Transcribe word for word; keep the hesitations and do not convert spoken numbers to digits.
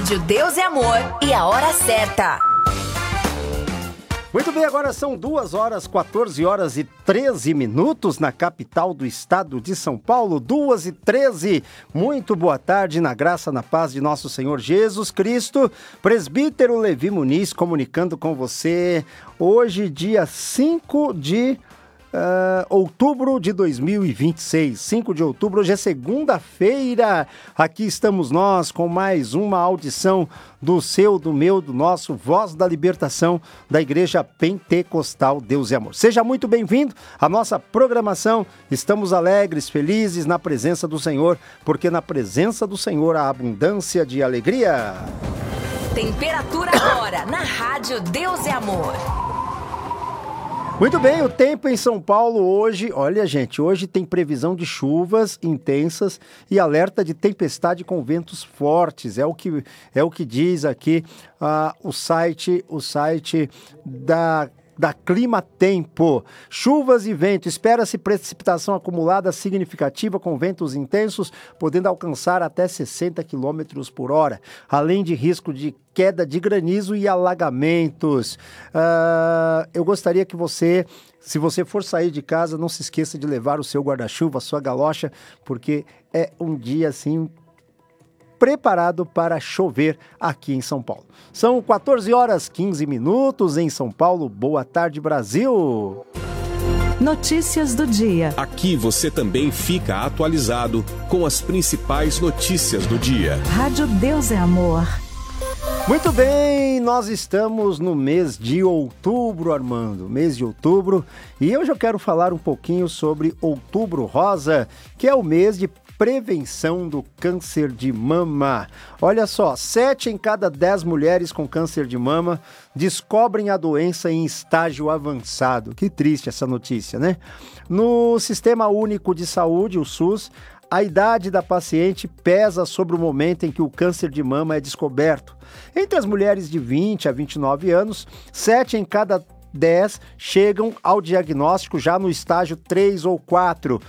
Rádio Deus é Amor e a hora certa. Muito bem, agora são duas horas, quatorze horas e treze minutos na capital do estado de São Paulo, duas e treze. Muito boa tarde, na graça, na paz de nosso Senhor Jesus Cristo. Presbítero Levi Muniz comunicando com você hoje, dia cinco de Uh, outubro de dois mil e vinte e seis, cinco de outubro, hoje é segunda-feira. Aqui estamos nós com mais uma audição do seu, do meu, do nosso Voz da Libertação da Igreja Pentecostal Deus e Amor. Seja muito bem-vindo à nossa programação. Estamos alegres, felizes na presença do Senhor, porque na presença do Senhor há abundância de alegria. Temperatura agora na Rádio Deus é Amor. Muito bem, o tempo em São Paulo hoje, olha gente, hoje tem previsão de chuvas intensas e alerta de tempestade com ventos fortes, é o que, é o que diz aqui uh, o site, o site da... da Clima Tempo. Chuvas e vento, espera-se precipitação acumulada significativa com ventos intensos, podendo alcançar até sessenta quilômetros por hora, além de risco de queda de granizo e alagamentos. Uh, eu gostaria que você, se você for sair de casa, não se esqueça de levar o seu guarda-chuva, a sua galocha, porque é um dia assim preparado para chover aqui em São Paulo. São quatorze horas e quinze minutos em São Paulo. Boa tarde, Brasil! Notícias do dia. Aqui você também fica atualizado com as principais notícias do dia. Rádio Deus é Amor. Muito bem, nós estamos no mês de outubro, Armando, mês de outubro, e hoje eu quero falar um pouquinho sobre Outubro Rosa, que é o mês de prevenção do câncer de mama. Olha só, sete em cada dez mulheres com câncer de mama descobrem a doença em estágio avançado. Que triste essa notícia, né? No Sistema Único de Saúde, o SUS, a idade da paciente pesa sobre o momento em que o câncer de mama é descoberto. Entre as mulheres de vinte a vinte e nove anos, sete em cada dez chegam ao diagnóstico já no estágio três ou quatro,